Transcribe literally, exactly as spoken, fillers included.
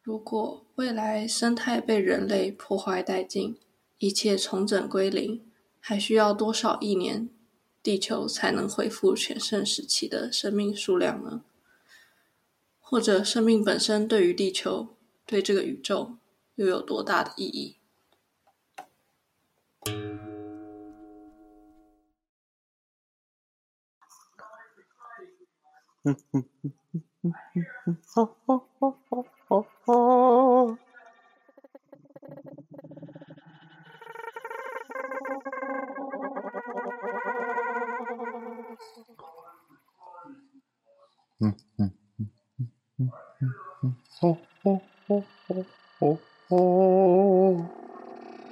如果未来生态被人类破坏殆尽，一切重整归零，还需要多少亿年，地球才能恢复全盛时期的生命数量呢？或者生命本身对于地球，对这个宇宙又有多大的意义？ 嗯嗯嗯嗯嗯嗯，哈哈哈哈哈哈。嗯嗯嗯嗯嗯嗯，哈哈哈哈哈哈。